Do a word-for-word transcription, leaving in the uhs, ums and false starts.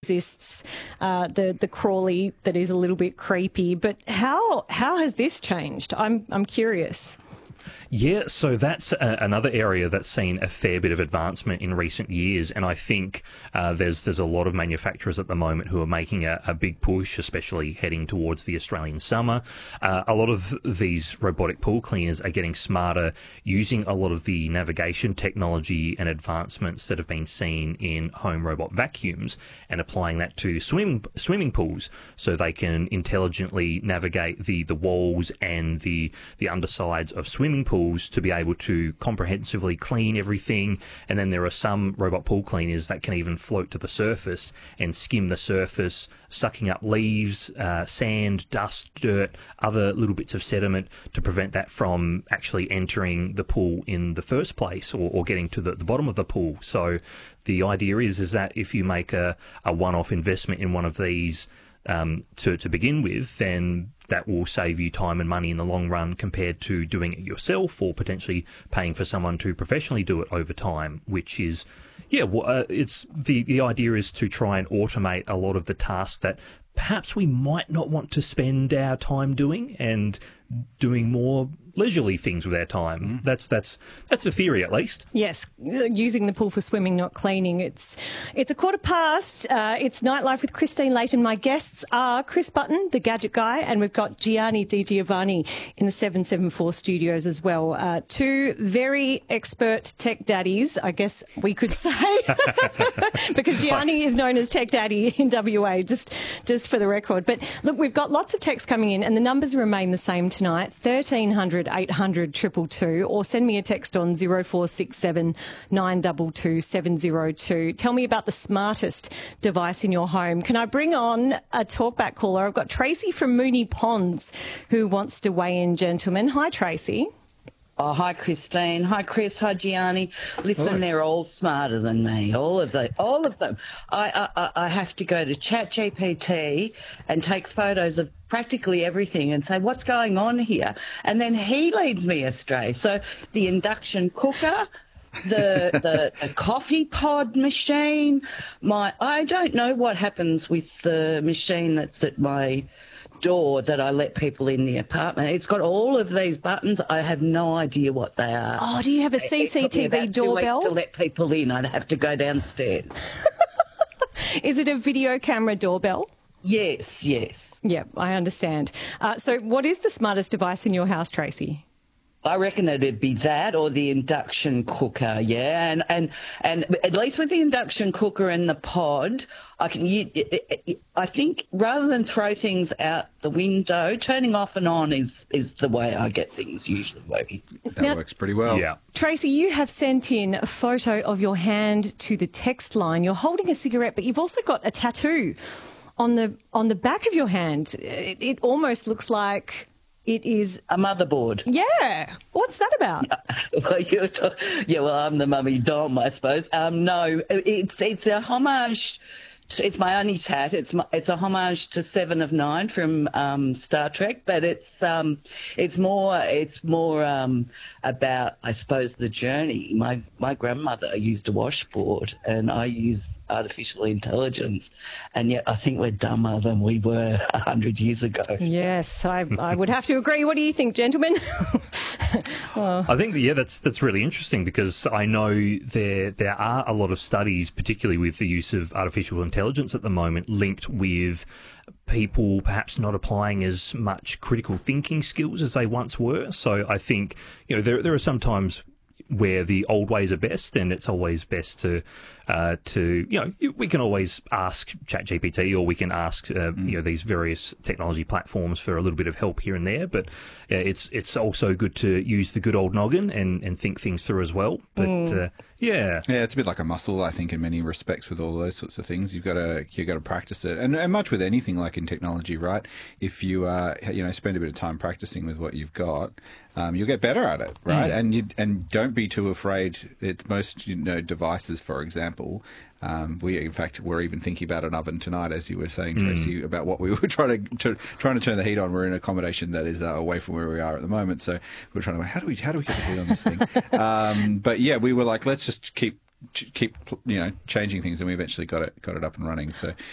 exists, uh, the the crawly that is a little bit creepy. But how how has this changed? I'm I'm curious. Yeah, so that's a, another area that's seen a fair bit of advancement in recent years, and I think uh, there's there's a lot of manufacturers at the moment who are making a, a big push, especially heading towards the Australian summer. Uh, a lot of these robotic pool cleaners are getting smarter, using a lot of the navigation technology and advancements that have been seen in home robot vacuums, and applying that to swimming swimming pools, so they can intelligently navigate the, the walls and the the undersides of swimming pools to be able to comprehensively clean everything. And then there are some robot pool cleaners that can even float to the surface and skim the surface, sucking up leaves, uh, sand, dust, dirt, other little bits of sediment to prevent that from actually entering the pool in the first place, or, or getting to the, the bottom of the pool. So the idea is is that if you make a, a one-off investment in one of these um, to, to begin with, then that will save you time and money in the long run compared to doing it yourself, or potentially paying for someone to professionally do it over time, which is, yeah, well, uh, it's the, the idea is to try and automate a lot of the tasks that perhaps we might not want to spend our time doing, and doing more leisurely things with our time. Mm. That's that's that's the theory, at least. Yes, using the pool for swimming, not cleaning. It's it's a quarter past. Uh, it's Nightlife with Christine Layton. My guests are Chris Button, the gadget guy, and we've got Gianni Di Giovanni in the seven seven four studios as well. Uh, two very expert tech daddies, I guess we could say, because Gianni is known as Tech Daddy in W A, just just for the record. But look, we've got lots of texts coming in, and the numbers remain the same tonight: thirteen hundred, eight hundred, two two two, or send me a text on zero four six seven, nine two two, seven zero two. Tell me about the smartest device in your home. Can I bring on a talkback caller? I've got Tracy from Moonee Ponds who wants to weigh in, gentlemen. Hi, Tracy. Oh, hi, Christine. Hi, Chris. Hi, Gianni. Listen, Hello. They're all smarter than me. All of them. All of them. I, I, I have to go to ChatGPT and take photos of practically everything and say, what's going on here? And then he leads me astray. So the induction cooker, the, the the coffee pod machine, my I don't know what happens with the machine that's at my door that I let people in the apartment. It's got all of these buttons. I have no idea what they are. Oh, do you have a C C T V it took me about doorbell? two weeks to let people in. I'd have to go downstairs. Is it a video camera doorbell? Yes, yes. Yeah, I understand. Uh, so what is the smartest device in your house, Tracy? I reckon it'd be that or the induction cooker, yeah. And and, and at least with the induction cooker and the pod, I can. You, I think rather than throw things out the window, turning off and on is, is the way I get things usually working. That Now, works pretty well. Yeah. Tracy, you have sent in a photo of your hand to the text line. You're holding a cigarette, but you've also got a tattoo on the on the back of your hand. It, it almost looks like it is A motherboard. Yeah. What's that about? Well, you're ta- yeah, well, I'm the mummy Dom, I suppose. Um, no, it's it's a homage. To, it's my only tat. It's my, it's a homage to Seven of Nine from um, Star Trek, but it's um, it's more it's more um, about, I suppose, the journey. My my grandmother used a washboard, and I use artificial intelligence, and yet I think we're dumber than we were a hundred years ago. Yes, I, I would have to agree. What do you think, gentlemen? I think that, yeah, that's that's really interesting, because I know there there are a lot of studies, particularly with the use of artificial intelligence at the moment, linked with people perhaps not applying as much critical thinking skills as they once were. So I think, you know, there there are some times where the old ways are best, and it's always best to, uh, to you know, we can always ask ChatGPT, or we can ask, uh, you know, these various technology platforms for a little bit of help here and there. But uh, it's it's also good to use the good old noggin and, and think things through as well. But mm. uh, yeah, yeah, it's a bit like a muscle, I think, in many respects with all those sorts of things. You've got to you got to practice it, and, and much with anything like in technology, right? If you uh, you know spend a bit of time practicing with what you've got, um, you'll get better at it, right? Mm. And you and don't be too afraid. It's most you know devices, for example. Um, we, in fact, were even thinking about an oven tonight, as you were saying, Tracy, mm. about what we were trying to, to trying to turn the heat on. We're in accommodation that is uh, away from where we are at the moment, so we're trying to how do we how do we get the heat on this thing? um, but yeah, we were like, let's just keep keep you know changing things, and we eventually got it got it up and running. So